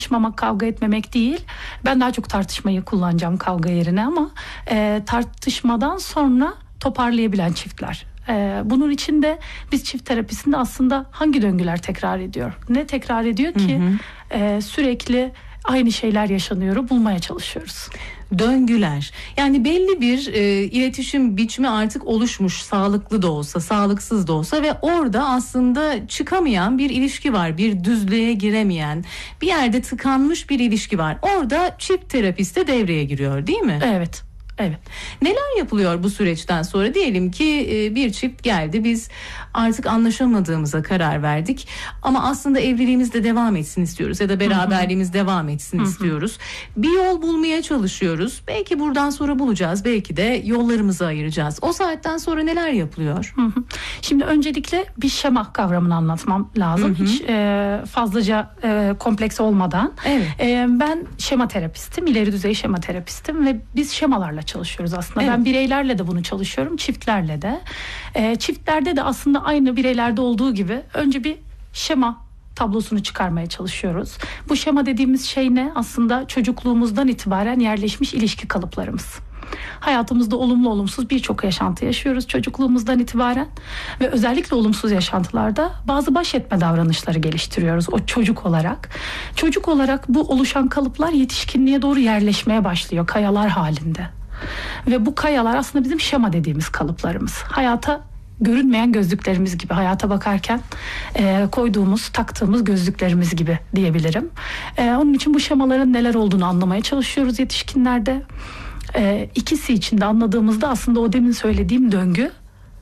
Tartışmamak, kavga etmemek değil. Ben daha çok tartışmayı kullanacağım kavga yerine ama tartışmadan sonra toparlayabilen çiftler. Bunun için de biz çift terapisinde aslında hangi döngüler tekrar ediyor? Ne tekrar ediyor ki? Sürekli aynı şeyler yaşanıyor, bulmaya çalışıyoruz. Döngüler. Yani belli bir iletişim biçimi artık oluşmuş, sağlıklı da olsa, sağlıksız da olsa ve orada aslında çıkamayan bir ilişki var. Bir düzlüğe giremeyen, bir yerde tıkanmış bir ilişki var. Orada çift terapist de devreye giriyor, değil mi? Evet. Evet. Neler yapılıyor bu süreçten sonra? Diyelim ki bir çift geldi, biz artık anlaşamadığımıza karar verdik ama aslında evliliğimiz de devam etsin istiyoruz ya da beraberliğimiz devam etsin istiyoruz. Bir yol bulmaya çalışıyoruz. Belki buradan sonra bulacağız, belki de yollarımızı ayıracağız. O saatten sonra neler yapılıyor? Şimdi öncelikle bir şema kavramını anlatmam lazım. Hiç fazlaca kompleks olmadan. Evet. Ben şema terapistim, ileri düzey şema terapistim ve biz şemalarla çalışıyoruz aslında. Evet. Ben bireylerle de bunu çalışıyorum, çiftlerle de. Çiftlerde de aslında aynı bireylerde olduğu gibi önce bir şema tablosunu çıkarmaya çalışıyoruz. Bu şema dediğimiz şey ne? Aslında çocukluğumuzdan itibaren yerleşmiş ilişki kalıplarımız. Hayatımızda olumlu olumsuz birçok yaşantı yaşıyoruz çocukluğumuzdan itibaren ve özellikle olumsuz yaşantılarda bazı baş etme davranışları geliştiriyoruz o çocuk olarak. Çocuk olarak bu oluşan kalıplar yetişkinliğe doğru yerleşmeye başlıyor kayalar halinde. Ve bu kayalar aslında bizim şema dediğimiz kalıplarımız. Hayata görünmeyen gözlüklerimiz gibi, hayata bakarken koyduğumuz, taktığımız gözlüklerimiz gibi diyebilirim. Onun için bu şemaların neler olduğunu anlamaya çalışıyoruz yetişkinlerde. İkisi için de anladığımızda aslında o demin söylediğim döngü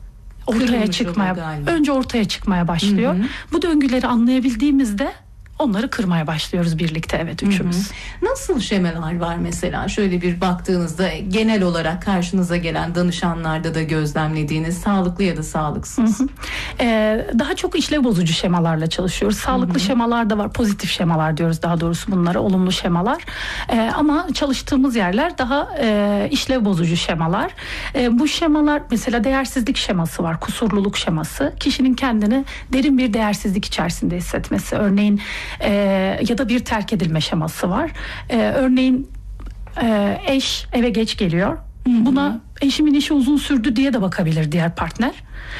önce ortaya çıkmaya başlıyor. Bu döngüleri anlayabildiğimizde onları kırmaya başlıyoruz birlikte, evet, üçümüz. Nasıl şemalar var mesela? Şöyle bir baktığınızda genel olarak karşınıza gelen danışanlarda da gözlemlediğiniz sağlıklı ya da sağlıksız. Daha çok işlev bozucu şemalarla çalışıyoruz. Sağlıklı şemalar da var, pozitif şemalar diyoruz daha doğrusu bunlara, olumlu şemalar. Ama çalıştığımız yerler daha işlev bozucu şemalar. Bu şemalar mesela değersizlik şeması var, kusurluluk şeması. Kişinin kendini derin bir değersizlik içerisinde hissetmesi. Örneğin ya da bir terk edilme şeması var. Örneğin eş eve geç geliyor. Buna eşimin işi uzun sürdü diye de bakabilir diğer partner.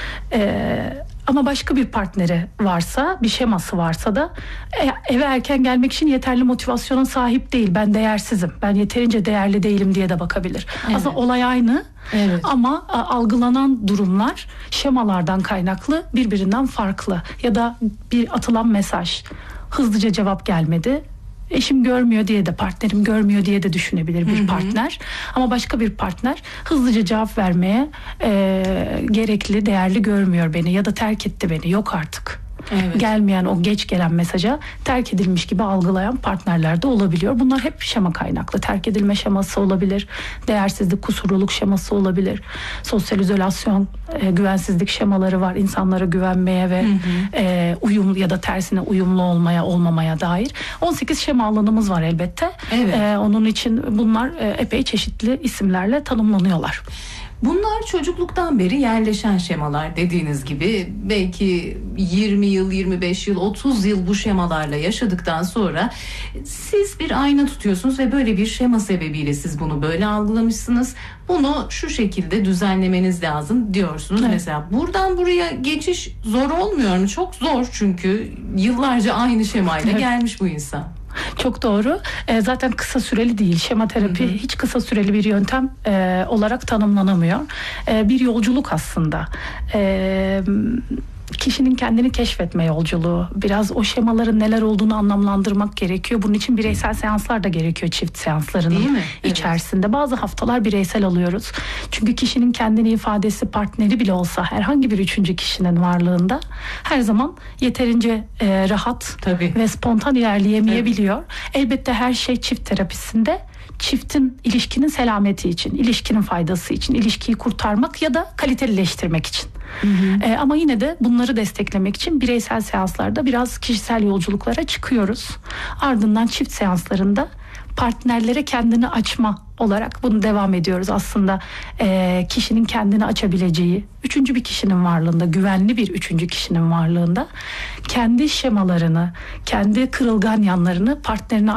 Ama başka bir partneri varsa, bir şeması varsa da eve erken gelmek için yeterli motivasyona sahip değil. Ben değersizim, ben yeterince değerli değilim diye de bakabilir. Evet. Aslında olay aynı. Evet. Ama algılanan durumlar şemalardan kaynaklı, birbirinden farklı. Ya da bir atılan mesaj, hızlıca cevap gelmedi. Eşim görmüyor diye de, partnerim görmüyor diye de düşünebilir bir partner. Ama başka bir partner hızlıca cevap vermeye gerekli, değerli görmüyor beni ya da terk etti beni, yok artık. Evet. Gelmeyen, o geç gelen mesaja terk edilmiş gibi algılayan partnerler de olabiliyor. Bunlar hep şema kaynaklı. Terk edilme şeması olabilir, değersizlik, kusurluluk şeması olabilir, sosyal izolasyon, güvensizlik şemaları var. İnsanlara güvenmeye ve uyumlu ya da tersine uyumlu olmaya, olmamaya dair 18 şema alanımız var elbette. Evet. Onun için bunlar epey çeşitli isimlerle tanımlanıyorlar. Bunlar çocukluktan beri yerleşen şemalar, dediğiniz gibi belki 20 yıl, 25 yıl, 30 yıl bu şemalarla yaşadıktan sonra siz bir ayna tutuyorsunuz ve böyle bir şema sebebiyle siz bunu böyle algılamışsınız. Bunu şu şekilde düzenlemeniz lazım diyorsunuz. Evet. Mesela buradan buraya geçiş zor olmuyor mu? Çok zor, çünkü yıllarca aynı şemayla gelmiş bu insan. Çok doğru. Zaten kısa süreli değil. Şema terapi hiç kısa süreli bir yöntem olarak tanımlanamıyor. Bir yolculuk aslında. Kişinin kendini keşfetme yolculuğu. Biraz o şemaların neler olduğunu anlamlandırmak gerekiyor. Bunun için bireysel seanslar da gerekiyor, çift seanslarının içerisinde. Evet. Bazı haftalar bireysel alıyoruz. Çünkü kişinin kendini ifadesi, partneri bile olsa herhangi bir üçüncü kişinin varlığında her zaman yeterince rahat ve spontan ilerleyemeyebiliyor. Evet. Elbette her şey çift terapisinde çiftin, ilişkinin selameti için, ilişkinin faydası için, ilişkiyi kurtarmak ya da kalitelileştirmek için. Ama yine de bunları desteklemek için bireysel seanslarda biraz kişisel yolculuklara çıkıyoruz. Ardından çift seanslarında partnerlere kendini açma olarak bunu devam ediyoruz. Aslında kişinin kendini açabileceği, üçüncü bir kişinin varlığında, güvenli bir üçüncü kişinin varlığında kendi şemalarını, kendi kırılgan yanlarını partnerine